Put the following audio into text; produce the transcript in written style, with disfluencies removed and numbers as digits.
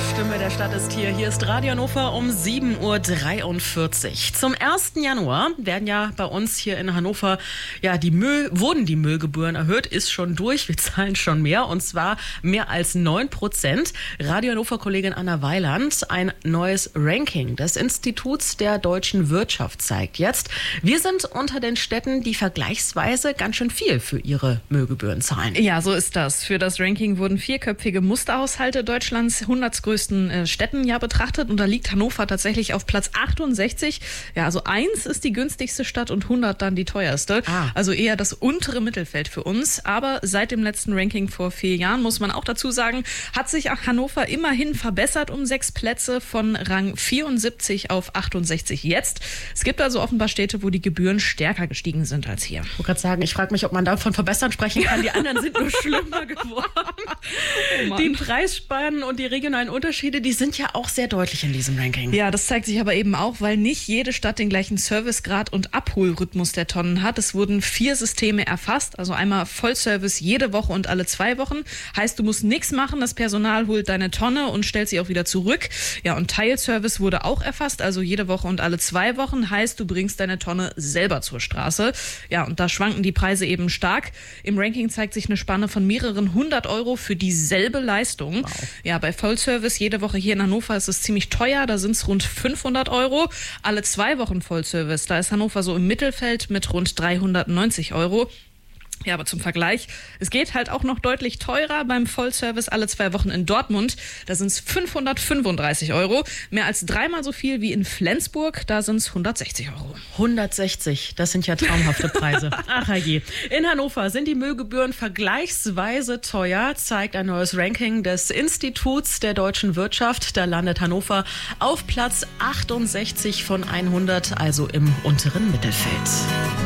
Stimme der Stadt ist hier. Hier ist Radio Hannover um 7:43 Uhr. Zum 1. Januar werden ja bei uns hier in Hannover wurden die Müllgebühren erhöht. Ist schon durch. Wir zahlen schon mehr. Und zwar mehr als 9%. Radio Hannover-Kollegin Anna Weiland ein neues Ranking des Instituts der deutschen Wirtschaft zeigt jetzt. Wir sind unter den Städten, die vergleichsweise ganz schön viel für ihre Müllgebühren zahlen. Ja, so ist das. Für das Ranking wurden 4-köpfige Musterhaushalte Deutschlands 100 größten Städten betrachtet und da liegt Hannover tatsächlich auf Platz 68. Ja, also 1 ist die günstigste Stadt und 100 dann die teuerste. Also eher das untere Mittelfeld für uns. Aber seit dem letzten Ranking vor 4 Jahren, muss man auch dazu sagen, hat sich Hannover immerhin verbessert um 6 Plätze von Rang 74 auf 68 jetzt. Es gibt also offenbar Städte, wo die Gebühren stärker gestiegen sind als hier. Ich wollte gerade sagen, ich frage mich, ob man davon verbessern sprechen kann. Die anderen sind nur schlimmer geworden. Die Preisspannen und die regionalen Unterschiede, die sind ja auch sehr deutlich in diesem Ranking. Ja, das zeigt sich aber eben auch, weil nicht jede Stadt den gleichen Servicegrad und Abholrhythmus der Tonnen hat. Es wurden 4 Systeme erfasst, also einmal Vollservice jede Woche und alle 2 Wochen. Heißt, du musst nichts machen, das Personal holt deine Tonne und stellt sie auch wieder zurück. Ja, und Teilservice wurde auch erfasst, also jede Woche und alle 2 Wochen. Heißt, du bringst deine Tonne selber zur Straße. Ja, und da schwanken die Preise eben stark. Im Ranking zeigt sich eine Spanne von mehreren 100 Euro für dieselbe Leistung. Wow. Ja, bei Vollservice jede Woche hier in Hannover ist es ziemlich teuer, da sind es rund 500 Euro. Alle 2 Wochen Vollservice, da ist Hannover so im Mittelfeld mit rund 390 Euro. Ja, aber zum Vergleich, es geht halt auch noch deutlich teurer beim Vollservice alle 2 Wochen in Dortmund. Da sind es 535 Euro, mehr als 3-mal so viel wie in Flensburg, da sind es 160 Euro. 160, das sind ja traumhafte Preise. Ach je. In Hannover sind die Müllgebühren vergleichsweise teuer, zeigt ein neues Ranking des Instituts der deutschen Wirtschaft. Da landet Hannover auf Platz 68 von 100, also im unteren Mittelfeld.